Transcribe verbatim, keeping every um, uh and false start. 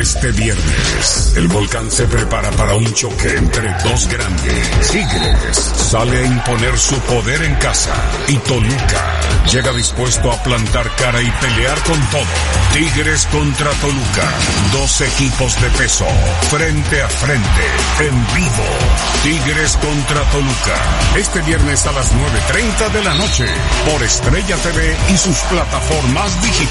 Este viernes, el Volcán se prepara para un choque entre dos grandes. Tigres sale a imponer su poder en casa y Toluca llega dispuesto a plantar cara y pelear con todo. Tigres contra Toluca, dos equipos de peso, frente a frente, en vivo. Tigres contra Toluca, este viernes a las nueve treinta de la noche, por Estrella T V y sus plataformas digitales.